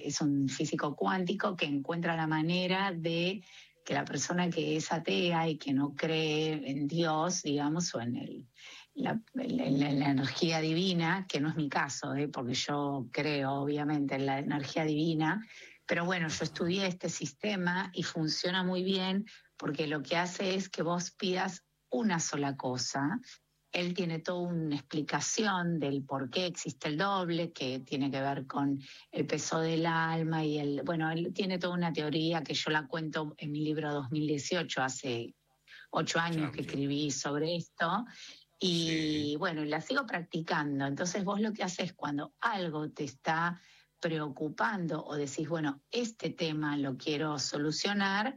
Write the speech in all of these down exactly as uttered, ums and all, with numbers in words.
es un físico cuántico que encuentra la manera de que la persona que es atea y que no cree en Dios, digamos, o en el, la, en la, la energía divina, que no es mi caso, ¿eh? Porque yo creo obviamente en la energía divina, pero bueno, yo estudié este sistema y funciona muy bien porque lo que hace es que vos pidas una sola cosa. Él tiene toda una explicación del por qué existe el doble, que tiene que ver con el peso del alma y el... Bueno, él tiene toda una teoría que yo la cuento en mi libro dos mil dieciocho, hace ocho años que escribí sobre esto, y Sí. bueno, la sigo practicando. Entonces vos lo que haces cuando algo te está preocupando o decís, bueno, este tema lo quiero solucionar,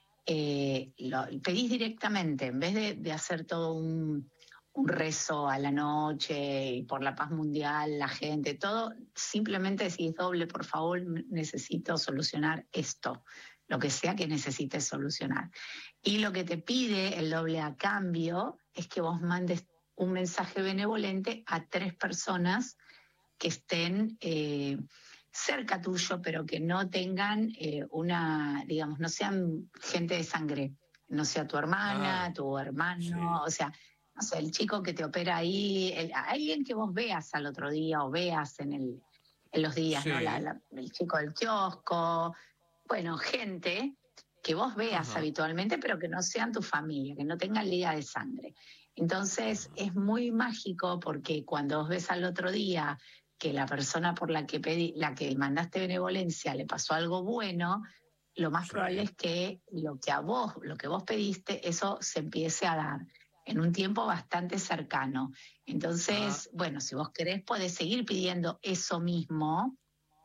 eh, lo pedís directamente, en vez de, de hacer todo un un rezo a la noche y por la paz mundial, la gente, todo, simplemente decís doble, por favor, necesito solucionar esto, lo que sea que necesites solucionar. Y lo que te pide el doble a cambio es que vos mandes un mensaje benevolente a tres personas que estén eh, cerca tuyo, pero que no tengan eh, una, digamos, no sean gente de sangre, no sea tu hermana, Ah, tu hermano, sí. o sea, no sé, el chico que te opera ahí, el, alguien que vos veas al otro día o veas en, el, en los días, ¿no? La, Sí. la, el chico del kiosco, bueno, gente que vos veas Ajá. habitualmente, pero que no sean tu familia, que no tengan liga de sangre. Entonces es muy mágico porque cuando vos ves al otro día que la persona por la que pedí, la que mandaste benevolencia le pasó algo bueno, lo más probable Sí. es que lo que a vos, lo que vos pediste, eso se empiece a dar en un tiempo bastante cercano. Ah. Entonces, bueno, si vos querés, podés seguir pidiendo eso mismo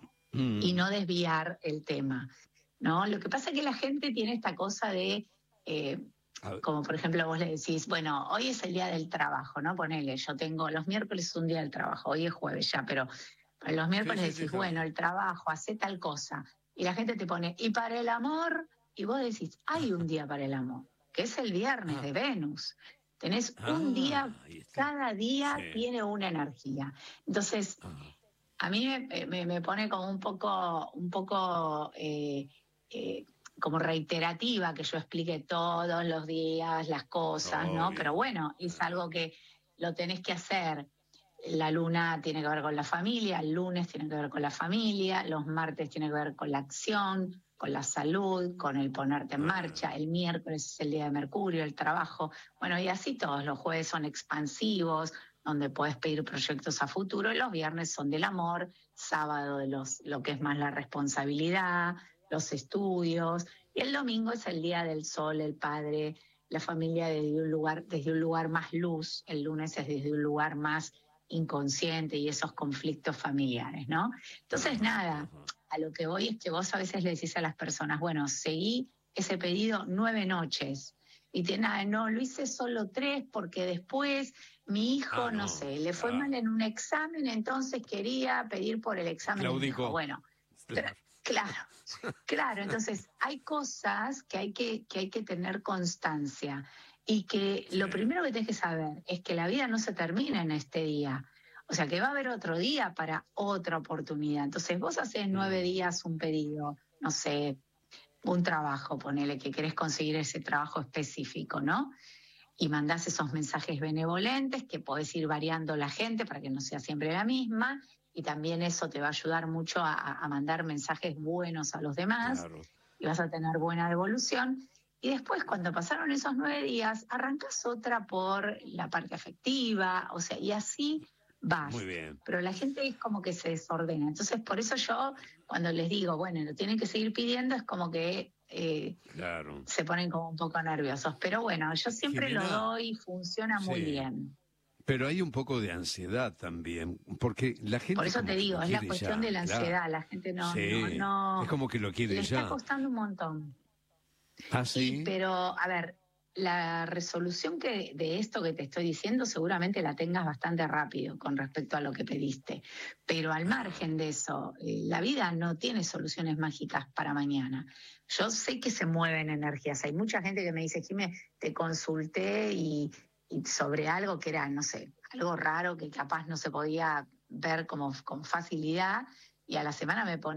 y Mm. no desviar el tema, ¿no? Lo que pasa es que la gente tiene esta cosa de, eh, A ver. como por ejemplo vos le decís, bueno, hoy es el día del trabajo, ¿no? Ponele, yo tengo, los miércoles es un día del trabajo, hoy es jueves ya, pero los Sí, miércoles sí, sí, decís, está bueno, bien. el trabajo, hace tal cosa, y la gente te pone, ¿y para el amor? Y vos decís, hay un día para el amor, que es el viernes Ah. de Venus. Tenés un día, Ah, ahí está. cada día Sí. tiene una energía. Entonces, Ah. a mí me, me, me pone como un poco, un poco eh, eh, como reiterativa que yo explique todos los días las cosas, ¿no? Pero Obvio. bueno, es Ah. algo que lo tenés que hacer. La luna tiene que ver con la familia, el lunes tiene que ver con la familia, los martes tiene que ver con la acción, con la salud, con el ponerte en marcha, Ah. el miércoles es el día de Mercurio, el trabajo, bueno, y así todos, los jueves son expansivos, donde puedes pedir proyectos a futuro, y los viernes son del amor, sábado de los, lo que es más la responsabilidad, los estudios, y el domingo es el día del sol, el padre, la familia desde un lugar, desde un lugar más luz, el lunes es desde un lugar más inconsciente y esos conflictos familiares, ¿no? Entonces, Ajá, nada, ajá. a lo que voy es que vos a veces le decís a las personas, bueno, seguí ese pedido nueve noches. Y te, nada, no, lo hice solo tres porque después mi Ah, hijo, no no. sé, le fue Ah. mal en un examen, entonces quería pedir por el examen de mi hijo. Claudicó. Bueno, tra- Claro. claro, claro, entonces hay cosas que hay que, que hay que tener constancia y que Sí. lo primero que tienes que saber es que la vida no se termina en este día. O sea, que va a haber otro día para otra oportunidad. Entonces, vos haces nueve Mm. días un pedido, no sé, un trabajo, ponele que querés conseguir ese trabajo específico, ¿no? Y mandás esos mensajes benevolentes que podés ir variando la gente para que no sea siempre la misma. Y también eso te va a ayudar mucho a, a mandar mensajes buenos a los demás Claro. y vas a tener buena devolución. Y después, cuando pasaron esos nueve días, arrancas otra por la parte afectiva, o sea, y así Muy vas. bien. Pero la gente es como que se desordena. Entonces, por eso yo, cuando les digo, bueno, lo tienen que seguir pidiendo, es como que eh, Claro. se ponen como un poco nerviosos. Pero bueno, yo siempre lo Jimena, doy, funciona muy sí. bien. Pero hay un poco de ansiedad también, porque la Por gente eso te como que lo digo, es la quiere cuestión de ya, la claro. ansiedad. La gente no, no, Sí, no, es como que lo quiere le está ya. costando un montón. ¿Ah, Y, sí? pero, a ver, la resolución que, de esto que te estoy diciendo seguramente la tengas bastante rápido con respecto a lo que pediste. Pero al Ah, margen de eso, eh, la vida no tiene soluciones mágicas para mañana. Yo sé que se mueven energías. Hay mucha gente que me dice, Jimé, te consulté y, y sobre algo que era, no sé, algo raro que capaz no se podía ver como con facilidad y a la semana me pone